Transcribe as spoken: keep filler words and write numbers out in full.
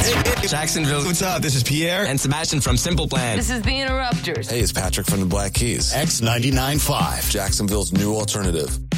Jacksonville. What's up? This is Pierre. And Sebastian from Simple Plan. This is the Interrupters. Hey, it's Patrick from the Black Keys. X ninety-nine point five. Jacksonville's new alternative.